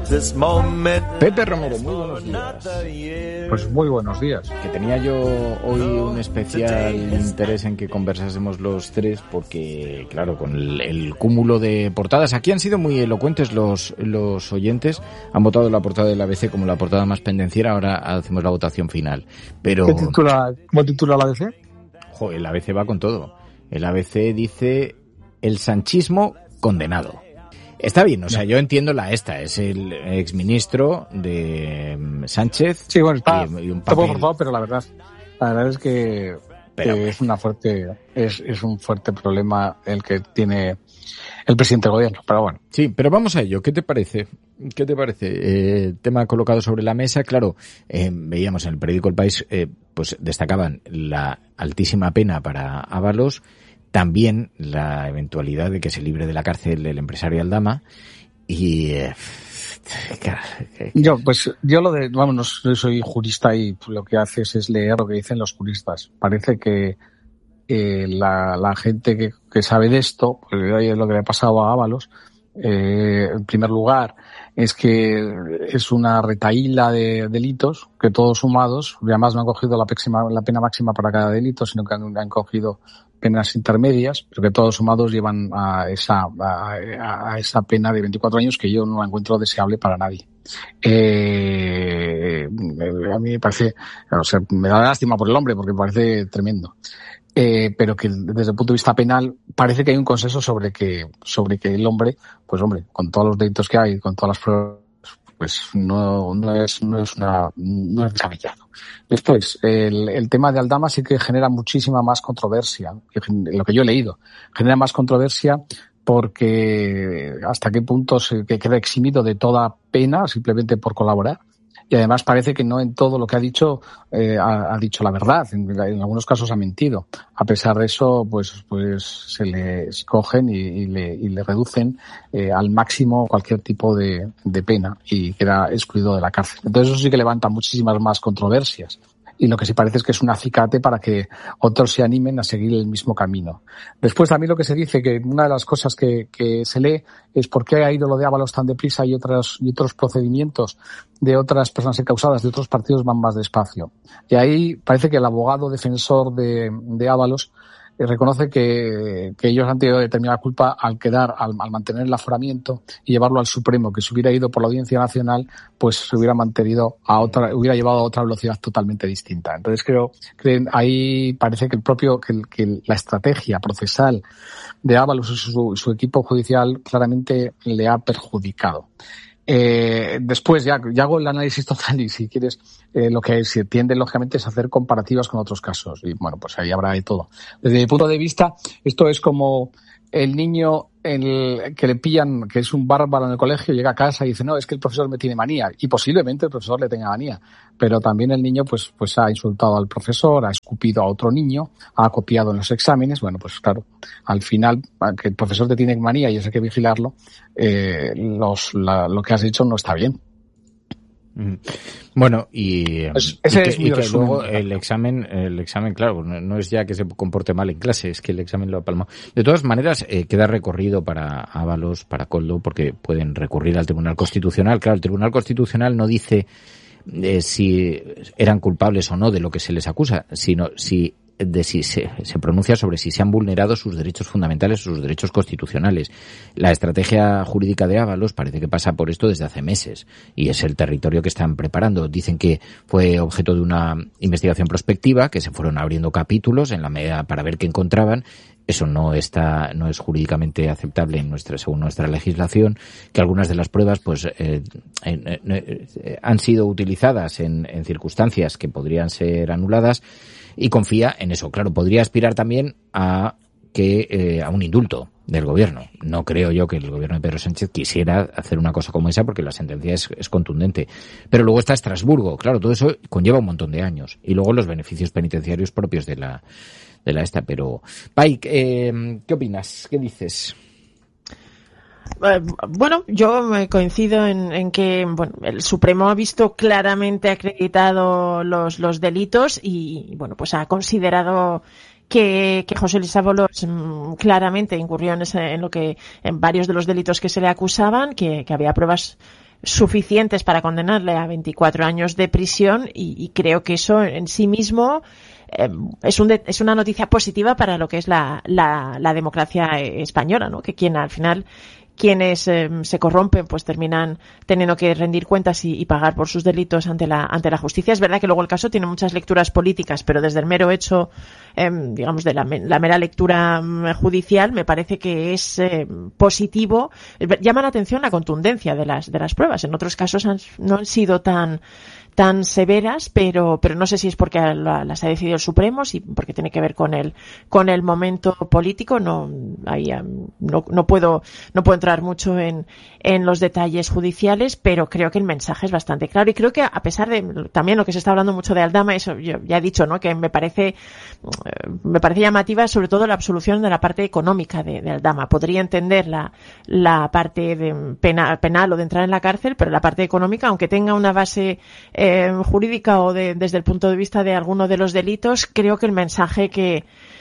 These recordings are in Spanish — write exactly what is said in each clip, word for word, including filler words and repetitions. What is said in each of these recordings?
Pepe Romero, muy buenos días. Pues muy buenos días. Que tenía yo hoy un especial interés en que conversásemos los tres porque, claro, con el, el cúmulo de portadas, aquí han sido muy elocuentes los, los oyentes, han votado la portada del A B C como la portada más pendenciera, ahora hacemos la votación final. Pero ¿Qué titula, ¿Cómo titula la A B C? Jo, el A B C va con todo. El A B C dice: el sanchismo condenado. Está bien, o sea, yo entiendo la esta, es el exministro de Sánchez. Sí, bueno, está, y, y un está poco forzado, pero la verdad, la verdad es que, pero, que es una fuerte, es, es un fuerte problema el que tiene el presidente del gobierno, pero bueno. Sí, pero vamos a ello. ¿Qué te parece? ¿Qué te parece? Eh, tema colocado sobre la mesa, claro, eh, veíamos en el periódico El País, eh, pues destacaban la altísima pena para Ábalos, también la eventualidad de que se libre de la cárcel el empresario Aldama y eh, yo pues yo lo de vamos no soy jurista y lo que haces es leer lo que dicen los juristas. Parece que eh, la, la gente que, que sabe de esto, pues lo que le ha pasado a Ábalos, eh, en primer lugar es que es una retahíla de delitos que todos sumados, además no han cogido la, péxima, la pena máxima para cada delito, sino que han, han cogido penas intermedias, pero que todos sumados llevan a esa a, a esa pena de veinticuatro años que yo no la encuentro deseable para nadie. Eh, a mí me parece, o sea, me da lástima por el hombre porque me parece tremendo. Eh, pero que desde el punto de vista penal parece que hay un consenso sobre que sobre que el hombre, pues hombre, con todos los delitos que hay, con todas las pruebas, pues no no es no es una no es descabellado. Después, el, el tema de Aldama sí que genera muchísima más controversia, lo que yo he leído, genera más controversia porque hasta qué punto se que queda eximido de toda pena simplemente por colaborar. Y además parece que no en todo lo que ha dicho eh, ha, ha dicho la verdad. En, en algunos casos ha mentido. A pesar de eso, pues pues se le escogen y, y le y le reducen eh, al máximo cualquier tipo de, de pena y queda excluido de la cárcel. Entonces eso sí que levanta muchísimas más controversias. Y lo que sí parece es que es un acicate para que otros se animen a seguir el mismo camino. Después también lo que se dice, que una de las cosas que, que se lee es por qué ha ido lo de Ábalos tan deprisa y otros, y otros procedimientos de otras personas encausadas de otros partidos van más despacio. Y ahí parece que el abogado defensor de, de Ábalos reconoce que, que ellos han tenido determinada culpa al quedar, al, al mantener el aforamiento y llevarlo al Supremo, que si hubiera ido por la Audiencia Nacional, pues se hubiera mantenido a otra, hubiera llevado a otra velocidad totalmente distinta. Entonces creo que ahí parece que el propio, que, que la estrategia procesal de Ábalos y su, su equipo judicial claramente le ha perjudicado. Eh, después ya, ya hago el análisis total y si quieres, eh, lo que se tiende lógicamente es hacer comparativas con otros casos y bueno, pues ahí habrá de todo. Desde mi punto de vista, esto es como el niño el que le pillan, que es un bárbaro en el colegio, llega a casa y dice, no, es que el profesor me tiene manía. Y posiblemente el profesor le tenga manía. Pero también el niño, pues, pues ha insultado al profesor, ha escupido a otro niño, ha copiado en los exámenes. Bueno, pues claro, al final, que el profesor te tiene manía y eso hay que vigilarlo, eh, los, la, lo que has hecho no está bien. Bueno, y, es, ese y que, es mi y que resumen. luego el examen, el examen, claro, no, no es ya que se comporte mal en clase, es que el examen lo ha palmado. De todas maneras, eh, queda recorrido para Ábalos, para Koldo, porque pueden recurrir al Tribunal Constitucional. Claro, el Tribunal Constitucional no dice eh, si eran culpables o no de lo que se les acusa, sino si de si se, se pronuncia sobre si se han vulnerado sus derechos fundamentales, sus derechos constitucionales. La estrategia jurídica de Ábalos parece que pasa por esto desde hace meses y es el territorio que están preparando. Dicen que fue objeto de una investigación prospectiva, que se fueron abriendo capítulos en la medida para ver qué encontraban. Eso no está, no es jurídicamente aceptable en nuestra, según nuestra legislación, que algunas de las pruebas, pues, eh, eh, eh, han sido utilizadas en, en circunstancias que podrían ser anuladas. Y confía en eso. Claro, podría aspirar también a que eh, a un indulto del gobierno. No creo yo que el gobierno de Pedro Sánchez quisiera hacer una cosa como esa porque la sentencia es, es contundente. Pero luego está Estrasburgo. Claro, todo eso conlleva un montón de años. Y luego los beneficios penitenciarios propios de la de la esta. Pero, Pai, eh, ¿qué opinas? ¿Qué dices? Bueno, yo coincido en, en que bueno, el Supremo ha visto claramente acreditado los, los delitos y bueno, pues ha considerado que, que José Luis Ábalos mmm, claramente incurrió en, ese, en lo que en varios de los delitos que se le acusaban, que, que había pruebas suficientes para condenarle a veinticuatro años de prisión y, y creo que eso en sí mismo eh, es, un de, es una noticia positiva para lo que es la, la, la democracia española, ¿no? Que quien al final quienes eh, se corrompen pues terminan teniendo que rendir cuentas y, y pagar por sus delitos ante la ante la justicia. Es verdad que luego el caso tiene muchas lecturas políticas, pero desde el mero hecho, eh, digamos, de la, la mera lectura um, judicial, me parece que es eh, positivo. Llama la atención la contundencia de las de las pruebas. En otros casos han, no han sido tan tan severas, pero pero no sé si es porque la, las ha decidido el Supremo, si porque tiene que ver con el con el momento político. No ahí no, no puedo no puedo entrar mucho en en los detalles judiciales, pero creo que el mensaje es bastante claro y creo que a pesar de también lo que se está hablando mucho de Aldama, eso yo ya he dicho, ¿no? Que me parece me parece llamativa sobre todo la absolución de la parte económica de, de Aldama. Podría entender la la parte de penal, penal o de entrar en la cárcel, pero la parte económica, aunque tenga una base eh, Eh, jurídica o de, desde el punto de vista de alguno de los delitos, creo que el mensaje que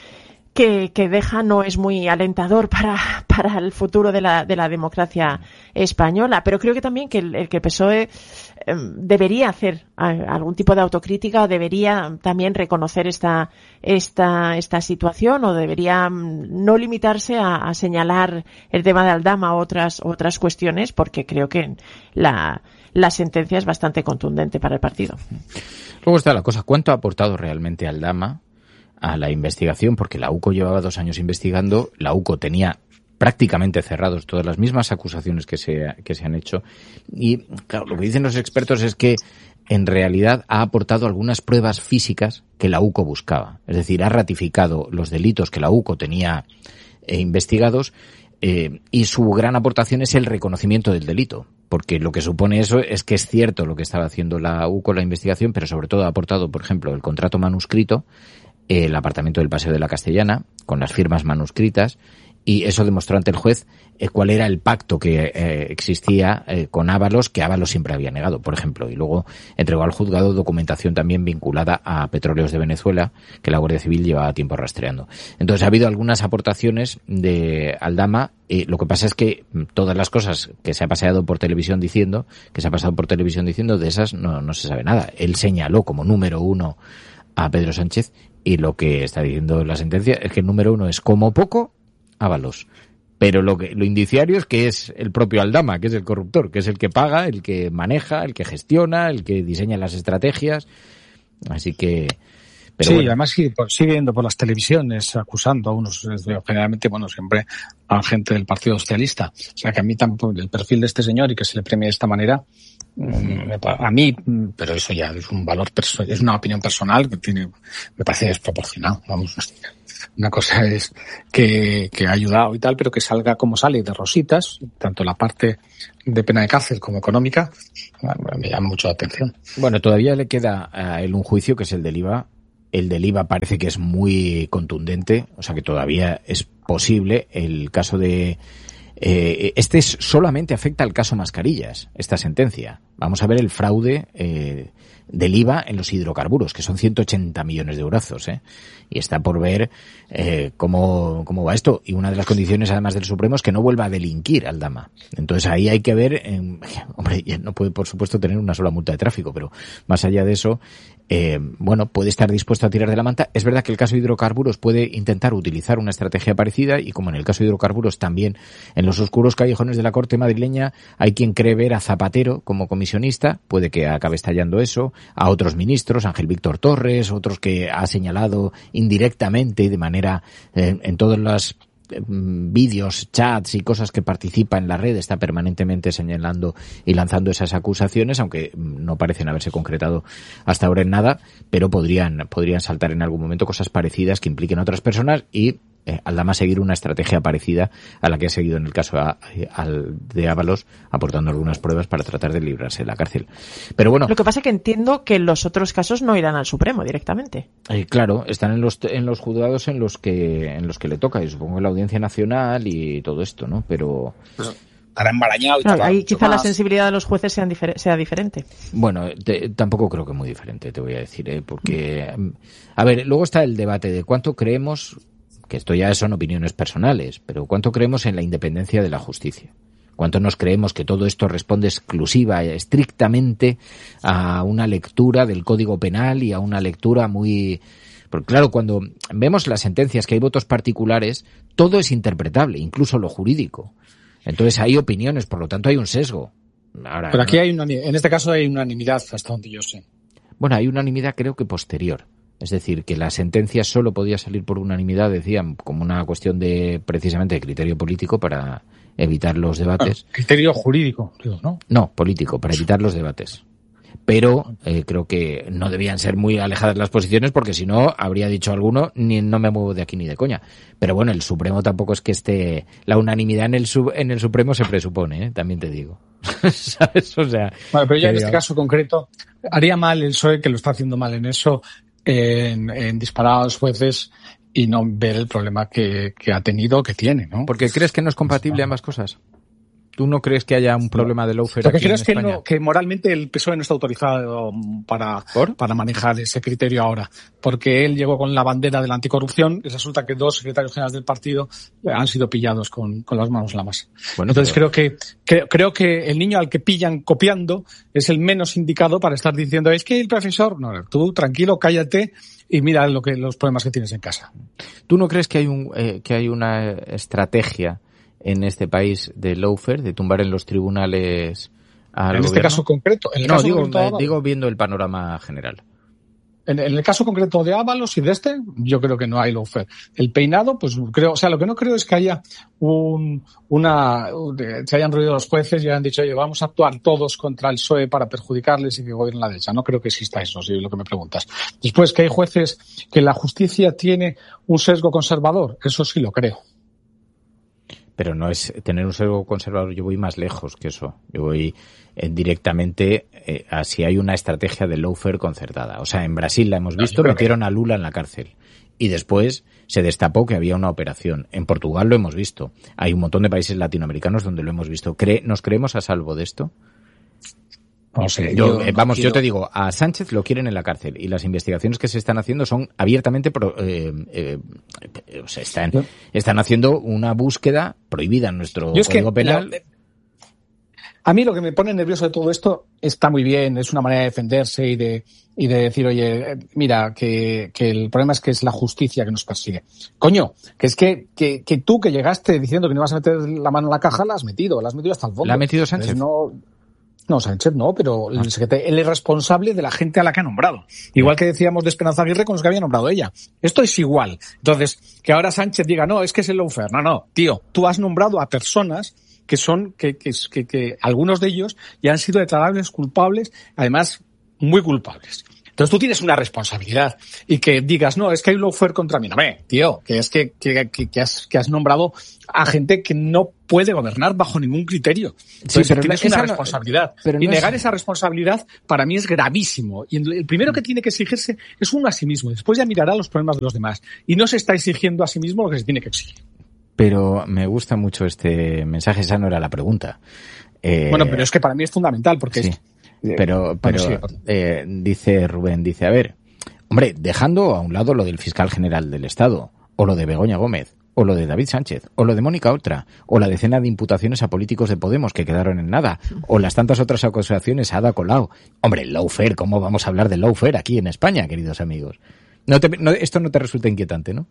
que, que deja no es muy alentador para para el futuro de la de la democracia española, pero creo que también que el, el que P S O E eh, debería hacer a, algún tipo de autocrítica o debería también reconocer esta esta esta situación o debería no limitarse a, a señalar el tema de Aldama u otras otras cuestiones, porque creo que la la sentencia es bastante contundente para el partido. Luego está la cosa, ¿cuánto ha aportado realmente Aldama a la investigación? Porque la U C O llevaba dos años investigando, la U C O tenía prácticamente cerrados todas las mismas acusaciones que se, que se han hecho y, claro, lo que dicen los expertos es que en realidad ha aportado algunas pruebas físicas que la U C O buscaba. Es decir, ha ratificado los delitos que la U C O tenía eh, investigados eh, y su gran aportación es el reconocimiento del delito. Porque lo que supone eso es que es cierto lo que estaba haciendo la U C O, la investigación, pero sobre todo ha aportado, por ejemplo, el contrato manuscrito, el apartamento del Paseo de la Castellana, con las firmas manuscritas, y eso demostró ante el juez eh, cuál era el pacto que eh, existía eh, con Ábalos, que Ábalos siempre había negado, por ejemplo, y luego entregó al juzgado documentación también vinculada a Petróleos de Venezuela, que la Guardia Civil llevaba tiempo rastreando. Entonces ha habido algunas aportaciones de Aldama. Eh, lo que pasa es que todas las cosas que se ha paseado por televisión diciendo, que se ha pasado por televisión diciendo, de esas no, no se sabe nada. Él señaló como número uno a Pedro Sánchez y lo que está diciendo la sentencia es que el número uno es como poco Ábalos. Pero lo que lo indiciario es que es el propio Aldama, que es el corruptor, que es el que paga, el que maneja, el que gestiona, el que diseña las estrategias. Así que... Pero sí, bueno. Además sigue, sigue yendo por las televisiones acusando a unos, generalmente, bueno, siempre a gente del Partido Socialista. O sea que a mí tampoco, el perfil de este señor y que se le premie de esta manera, a mí, pero eso ya es un valor, perso- es una opinión personal que tiene, me parece desproporcionado, vamos. Una cosa es que, que ha ayudado y tal, pero que salga como sale de rositas, tanto la parte de pena de cárcel como económica, me llama mucho la atención. Bueno, todavía le queda a él un juicio que es el del I V A. El del I V A parece que es muy contundente, o sea que todavía es posible. El caso de... Eh, este es, solamente afecta al caso Mascarillas, esta sentencia. Vamos a ver el fraude eh, del I V A en los hidrocarburos, que son ciento ochenta millones de eurazos, ¿eh? Y está por ver eh, cómo, cómo va esto. Y una de las condiciones, además del Supremo, es que no vuelva a delinquir Aldama. Entonces ahí hay que ver, eh, hombre, no puede, por supuesto, tener una sola multa de tráfico, pero más allá de eso, eh, bueno, puede estar dispuesto a tirar de la manta. Es verdad que el caso de hidrocarburos puede intentar utilizar una estrategia parecida y como en el caso de hidrocarburos también en los oscuros callejones de la Corte madrileña hay quien cree ver a Zapatero como comisionista, puede que acabe estallando eso, a otros ministros, Ángel Víctor Torres, otros que ha señalado indirectamente y de manera eh, en todos los eh, vídeos, chats y cosas que participa en la red, está permanentemente señalando y lanzando esas acusaciones, aunque no parecen haberse concretado hasta ahora en nada, pero podrían podrían saltar en algún momento cosas parecidas que impliquen a otras personas y Eh, Aldama seguir una estrategia parecida a la que ha seguido en el caso a, a, de Ábalos, aportando algunas pruebas para tratar de librarse de la cárcel. Pero bueno. Lo que pasa es que entiendo que los otros casos no irán al Supremo directamente. Eh, claro, están en los en los juzgados en los que en los que le toca, y supongo en la Audiencia Nacional y todo esto, ¿no? Pero Estará embarañado y claro, tal. ahí quizá la sensibilidad de los jueces sean difer- sea diferente. Bueno, te, tampoco creo que muy diferente, te voy a decir, ¿eh? Porque, a ver, luego está el debate de cuánto creemos, que esto ya son opiniones personales, pero cuánto creemos en la independencia de la justicia. ¿Cuánto nos creemos que todo esto responde exclusiva, estrictamente a una lectura del Código Penal y a una lectura muy... Porque claro, cuando vemos las sentencias, que hay votos particulares, todo es interpretable, incluso lo jurídico. Entonces hay opiniones, por lo tanto hay un sesgo. Ahora, Pero aquí ¿no? hay una, en este caso hay unanimidad, hasta donde yo sé. Bueno, hay unanimidad creo que posterior. Es decir, que la sentencia solo podía salir por unanimidad, decían, como una cuestión de, precisamente, de criterio político para evitar los debates. Bueno, criterio jurídico, digo, ¿no? No, político, para evitar los debates. Pero eh, creo que no debían ser muy alejadas las posiciones, porque si no, habría dicho alguno, ni no me muevo de aquí ni de coña. Pero bueno, el Supremo tampoco es que esté... La unanimidad en el sub, en el Supremo se presupone, ¿eh? También te digo. ¿Sabes? O sea... Bueno, pero yo en digo... este caso concreto, haría mal el P S O E, que lo está haciendo mal en eso, en, en disparar a los jueces y no ver el problema que, que ha tenido, que tiene, ¿no? ¿Porque crees que no es compatible ambas cosas? ¿Tú no crees que haya un problema de lawfare Porque aquí en crees que, España? no, que moralmente el P S O E no está autorizado para, para manejar ese criterio ahora. Porque él llegó con la bandera de la anticorrupción y resulta que dos secretarios generales del partido han sido pillados con, con las manos en la masa. Bueno, Entonces pero... creo que creo, creo que el niño al que pillan copiando es el menos indicado para estar diciendo es que el profesor... No, tú tranquilo, cállate y mira lo que los problemas que tienes en casa. ¿Tú no crees que hay un eh, que hay una estrategia en este país de lawfare, de tumbar en los tribunales al En gobierno? este caso concreto. En el no, caso digo, concreto, digo viendo el panorama general. En, en el caso concreto de Ábalos y de este, yo creo que no hay lawfare. El peinado, pues creo, o sea, lo que no creo es que haya un, una, se hayan reunido los jueces y hayan dicho, oye, vamos a actuar todos contra el P S O E para perjudicarles y que gobiernen la derecha. No creo que exista eso, si es lo que me preguntas. Después, que hay jueces que la justicia tiene un sesgo conservador, eso sí lo creo. Pero no es tener un sesgo conservador, yo voy más lejos que eso. Yo voy eh, directamente eh, a si hay una estrategia de lawfare concertada. O sea, en Brasil la hemos visto, no, metieron que... a Lula en la cárcel. Y después se destapó que había una operación. En Portugal lo hemos visto. Hay un montón de países latinoamericanos donde lo hemos visto. ¿Cree, ¿Nos creemos a salvo de esto? No sé, yo, yo eh, no vamos, quiero... yo te digo, a Sánchez lo quieren en la cárcel y las investigaciones que se están haciendo son abiertamente, pro, eh, eh, eh, o sea, están, ¿no? están haciendo una búsqueda prohibida en nuestro yo es Código que Penal. La, a mí lo que me pone nervioso de todo esto está muy bien, es una manera de defenderse y de y de decir, oye, mira, que, que el problema es que es la justicia que nos persigue. Coño, que es que, que, que tú que llegaste diciendo que no ibas a meter la mano en la caja, la has metido, la has metido hasta el fondo. ¿La ha metido Sánchez? Entonces, no, No, Sánchez no, pero el secretario, él es responsable de la gente a la que ha nombrado. Igual que decíamos de Esperanza Aguirre con los que había nombrado ella. Esto es igual. Entonces, que ahora Sánchez diga, no, es que es el lawfare. No, no, tío, tú has nombrado a personas que son, que, que, que, que algunos de ellos ya han sido declarables culpables, además muy culpables. Entonces tú tienes una responsabilidad y que digas, no, es que hay un lawfare contra mí. No, me, tío, que es que, que, que, que, has, que has nombrado a gente que no puede gobernar bajo ningún criterio. Entonces sí, pero tienes una responsabilidad. No, pero no y negar es... esa responsabilidad para mí es gravísimo. Y el primero que tiene que exigirse es uno a sí mismo. Después ya mirará los problemas de los demás. Y no se está exigiendo a sí mismo lo que se tiene que exigir. Pero me gusta mucho este mensaje. Esa no era la pregunta. Eh... Bueno, pero es que para mí es fundamental porque sí. es... Pero, pero eh, dice Rubén, dice, a ver, hombre, dejando a un lado lo del fiscal general del Estado, o lo de Begoña Gómez, o lo de David Sánchez, o lo de Mónica Oltra, o la decena de imputaciones a políticos de Podemos que quedaron en nada, o las tantas otras acusaciones a Ada Colau. Hombre, el lawfare, ¿cómo vamos a hablar de lawfare aquí en España, queridos amigos? No te, no, esto no te resulta inquietante, ¿no?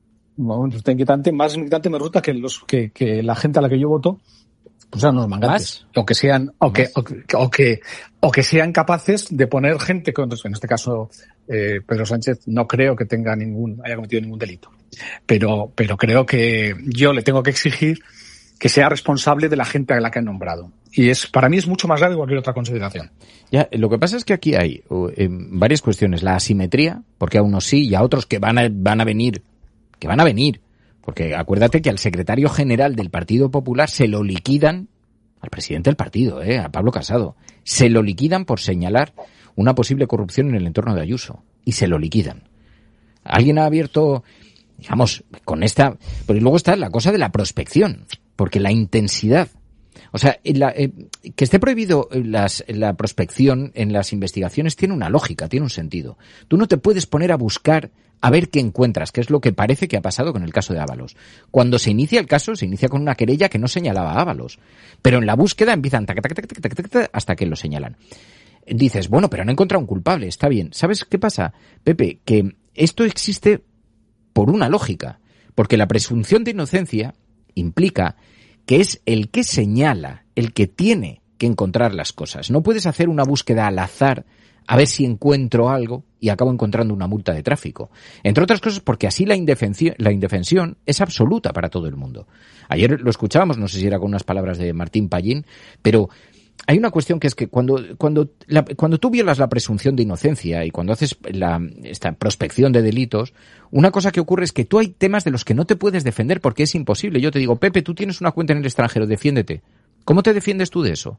No, resulta inquietante. Más inquietante me resulta que, los, que, que la gente a la que yo voto pues sean unos mangantes. O que sean, o que, o que, o que, o que sean capaces de poner gente con, en este caso, eh, Pedro Sánchez no creo que tenga ningún, haya cometido ningún delito. Pero, pero creo que yo le tengo que exigir que sea responsable de la gente a la que han nombrado. Y es, para mí es mucho más grave que cualquier otra consideración. Ya, lo que pasa es que aquí hay eh, varias cuestiones. La asimetría, porque a unos sí y a otros que van a, van a venir, que van a venir. Porque acuérdate que al secretario general del Partido Popular se lo liquidan, al presidente del partido, eh, a Pablo Casado, se lo liquidan por señalar una posible corrupción en el entorno de Ayuso. Y se lo liquidan. Alguien ha abierto, digamos, con esta... Pero luego está la cosa de la prospección. Porque la intensidad O sea, la, eh, que esté prohibido las, la prospección en las investigaciones tiene una lógica, tiene un sentido. Tú no te puedes poner a buscar a ver qué encuentras, que es lo que parece que ha pasado con el caso de Ábalos. Cuando se inicia el caso, se inicia con una querella que no señalaba a Ábalos. Pero en la búsqueda empiezan tac, tac, tac, tac, tac, tac, hasta que lo señalan. Dices, bueno, pero han encontrado un culpable, está bien. ¿Sabes qué pasa, Pepe? Que esto existe por una lógica. Porque la presunción de inocencia implica que es el que señala, el que tiene que encontrar las cosas. No puedes hacer una búsqueda al azar a ver si encuentro algo y acabo encontrando una multa de tráfico. Entre otras cosas porque así la indefensión, la indefensión es absoluta para todo el mundo. Ayer lo escuchábamos, no sé si era con unas palabras de Martín Pallín, pero hay una cuestión que es que cuando cuando la, cuando tú violas la presunción de inocencia y cuando haces la, esta prospección de delitos, una cosa que ocurre es que tú hay temas de los que no te puedes defender porque es imposible. Yo te digo, Pepe, tú tienes una cuenta en el extranjero, defiéndete. ¿Cómo te defiendes tú de eso?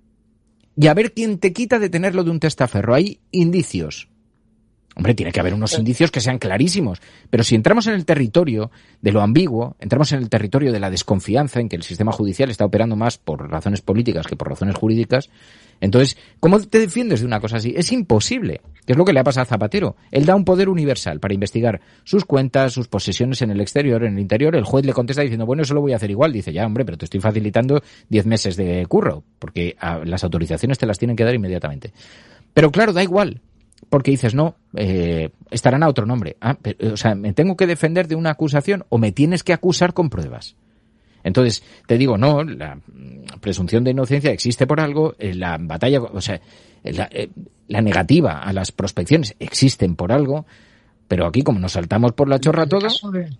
Y a ver quién te quita de tenerlo de un testaferro. Hay indicios. Hombre, tiene que haber unos indicios que sean clarísimos. Pero si entramos en el territorio de lo ambiguo, entramos en el territorio de la desconfianza, en que el sistema judicial está operando más por razones políticas que por razones jurídicas, entonces, ¿cómo te defiendes de una cosa así? Es imposible. Que es lo que le ha pasado a Zapatero. Él da un poder universal para investigar sus cuentas, sus posesiones en el exterior, en el interior. El juez le contesta diciendo, bueno, eso lo voy a hacer igual. Dice, ya, hombre, pero te estoy facilitando diez meses de curro, porque a, las autorizaciones te las tienen que dar inmediatamente. Pero claro, da igual. Porque dices, no, eh, estarán a otro nombre. Ah, pero, o sea, ¿me tengo que defender de una acusación o me tienes que acusar con pruebas? Entonces, te digo, no, la presunción de inocencia existe por algo, la batalla, o sea, la, la negativa a las prospecciones existen por algo, pero aquí como nos saltamos por la chorra todo...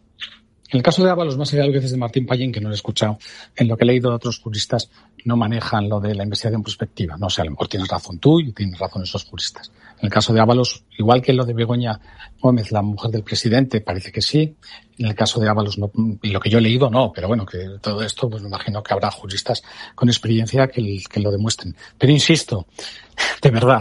En el caso de Ábalos, más allá de lo que dices de Martín Pallín, que no lo he escuchado, en lo que he leído de otros juristas, no manejan lo de la investigación prospectiva. No sé, a lo mejor tienes razón tú y tienes razón esos juristas. En el caso de Ábalos, igual que lo de Begoña Gómez, la mujer del presidente, parece que sí. En el caso de Ábalos, no, y lo que yo he leído, no. Pero bueno, que todo esto, pues me imagino que habrá juristas con experiencia que, que lo demuestren. Pero insisto, de verdad,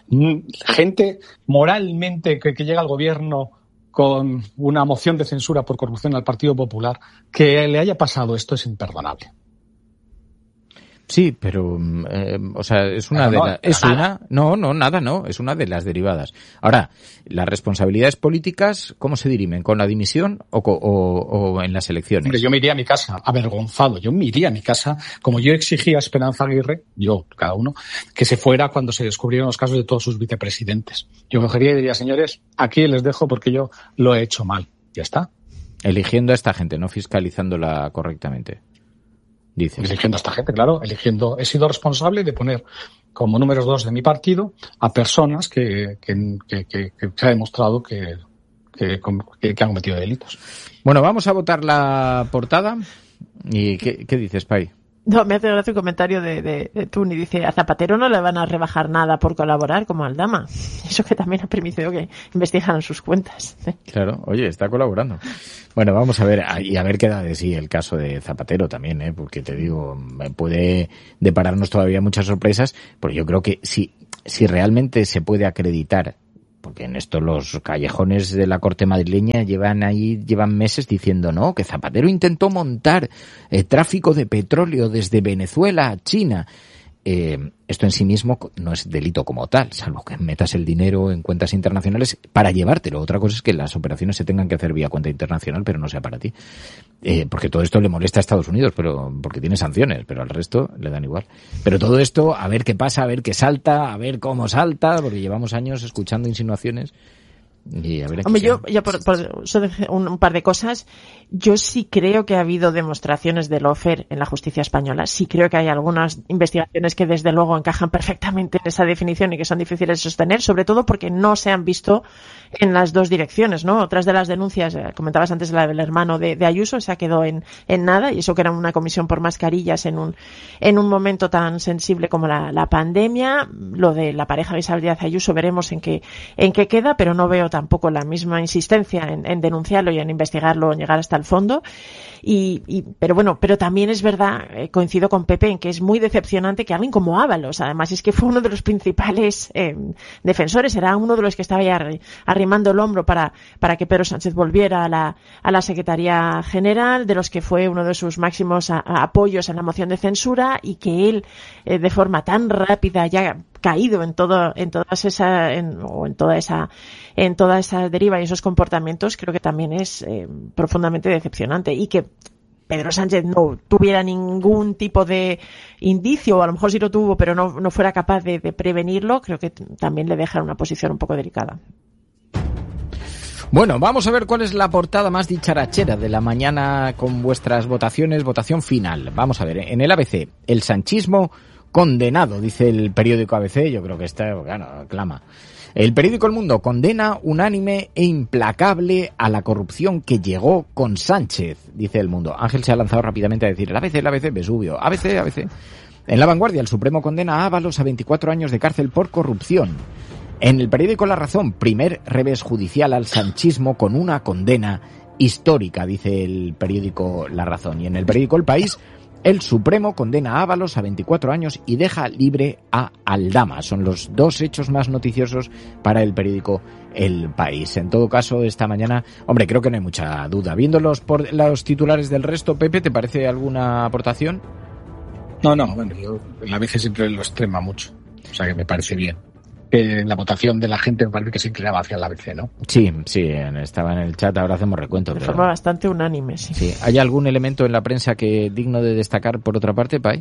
gente moralmente que, que llega al gobierno con una moción de censura por corrupción al Partido Popular, que le haya pasado esto es imperdonable. Sí, pero, eh, o sea, es una de las... Es una... No, no, nada, no. Es una de las derivadas. Ahora, las responsabilidades políticas, ¿cómo se dirimen? ¿Con la dimisión o, o, o en las elecciones? Hombre, yo me iría a mi casa, avergonzado. Yo me iría a mi casa, como yo exigía a Esperanza Aguirre, yo, cada uno, que se fuera cuando se descubrieron los casos de todos sus vicepresidentes. Yo cogería y diría, señores, aquí les dejo porque yo lo he hecho mal. Ya está. Eligiendo a esta gente, no fiscalizándola correctamente. Dices. Eligiendo a esta gente, claro, eligiendo. He sido responsable de poner como números dos de mi partido a personas que, que, que, que, que se ha demostrado que, que, que, que han cometido delitos. Bueno, vamos a votar la portada. ¿Y qué, qué dices, Pai? No, me hace gracia un comentario de, de, de Tuni. Dice, a Zapatero no le van a rebajar nada por colaborar como a Aldama. Eso que también ha permitido que investigaran sus cuentas. Claro, oye, está colaborando. Bueno, vamos a ver, y a ver qué da de sí el caso de Zapatero también, ¿eh? Porque te digo, puede depararnos todavía muchas sorpresas, porque yo creo que si, si realmente se puede acreditar, porque en esto los callejones de la corte madrileña llevan ahí, llevan meses diciendo no, que Zapatero intentó montar eh, tráfico de petróleo desde Venezuela a China. Eh, esto en sí mismo no es delito como tal, salvo que metas el dinero en cuentas internacionales para llevártelo. Otra cosa es que las operaciones se tengan que hacer vía cuenta internacional, pero no sea para ti. Eh, porque todo esto le molesta a Estados Unidos, pero porque tiene sanciones, pero al resto le dan igual. Pero todo esto, a ver qué pasa, a ver qué salta, a ver cómo salta, porque llevamos años escuchando insinuaciones. Y a ver Hombre, yo, ya por, por un, un par de cosas, yo sí creo que ha habido demostraciones de lawfare en la justicia española. Sí creo que hay algunas investigaciones que desde luego encajan perfectamente en esa definición y que son difíciles de sostener, sobre todo porque no se han visto en las dos direcciones, ¿no? Otras de las denuncias, comentabas antes la del hermano de, de Ayuso, se ha quedado en, en nada, y eso que era una comisión por mascarillas en un, en un momento tan sensible como la, la pandemia. Lo de la pareja de Isabel Díaz Ayuso veremos en qué, en qué queda, pero no veo tampoco la misma insistencia en, en denunciarlo y en investigarlo, en llegar hasta el fondo. Y, y, pero bueno, pero también es verdad, eh, coincido con Pepe en que es muy decepcionante que alguien como Ábalos, además es que fue uno de los principales eh, defensores, era uno de los que estaba ya arrimando el hombro para, para que Pedro Sánchez volviera a la, a la Secretaría General, de los que fue uno de sus máximos a, a apoyos en la moción de censura, y que él, eh, de forma tan rápida, ya caído en todo, en todas esa, en, o en toda esa, en toda esa deriva y esos comportamientos, creo que también es eh, profundamente decepcionante. Y que Pedro Sánchez no tuviera ningún tipo de indicio, o a lo mejor sí lo tuvo, pero no, no fuera capaz de, de prevenirlo, creo que t- también le deja en una posición un poco delicada. Bueno, vamos a ver cuál es la portada más dicharachera de la mañana con vuestras votaciones, votación final. Vamos a ver, en el A B C, el sanchismo condenado, dice el periódico A B C, yo creo que está, bueno, clama. El periódico El Mundo condena unánime e implacable a la corrupción que llegó con Sánchez, dice El Mundo. Ángel se ha lanzado rápidamente a decir, el A B C, el A B C, Vesubio, A B C, A B C. En La Vanguardia, el Supremo condena a Ábalos a veinticuatro años de cárcel por corrupción. En el periódico La Razón, primer revés judicial al sanchismo con una condena histórica, dice el periódico La Razón. Y en el periódico El País, el Supremo condena a Ábalos a veinticuatro años y deja libre a Aldama. Son los dos hechos más noticiosos para el periódico El País. En todo caso, esta mañana, hombre, creo que no hay mucha duda. Viendo los, por, los titulares del resto, Pepe, ¿te parece alguna aportación? No, no, bueno, yo la veces siempre lo extrema mucho. O sea que me parece bien. Eh, la votación de la gente me parece que se inclinaba hacia la A B C, ¿no? Sí, sí, estaba en el chat, ahora hacemos recuento. De pero... forma bastante unánime, sí. sí. ¿Hay algún elemento en la prensa que digno de destacar por otra parte, Pai?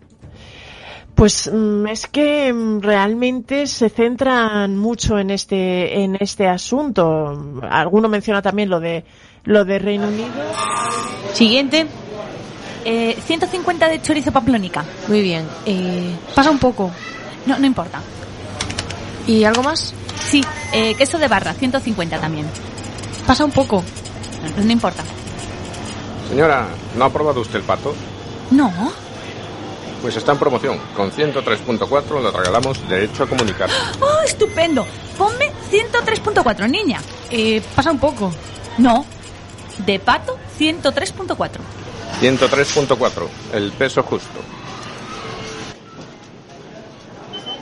Pues es que realmente se centran mucho en este en este asunto. Alguno menciona también lo de lo de Reino Unido. Siguiente. Eh, ciento cincuenta de chorizo pamplónica. Muy bien. Eh, pasa un poco. No, no importa. ¿Y algo más? Sí, eh, queso de barra, ciento cincuenta también. Pasa un poco. No, no importa. Señora, ¿no ha probado usted el pato? No. Pues está en promoción. Con ciento tres punto cuatro le regalamos derecho a comunicar. ¡Oh, estupendo! Ponme ciento tres punto cuatro, niña. Eh, pasa un poco. No. De pato, ciento tres punto cuatro. ciento tres punto cuatro, el peso justo.